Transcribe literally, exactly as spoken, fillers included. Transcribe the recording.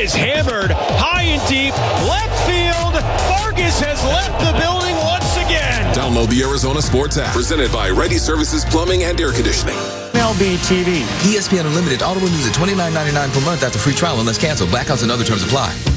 is hammered high and deep. Left field. Vargas has left the building once again. Download the Arizona Sports app, presented by Ready Services Plumbing and Air Conditioning. M L B T V. E S P N Unlimited Audible News at twenty-nine ninety-nine per month after free trial unless canceled. Blackouts and other terms apply.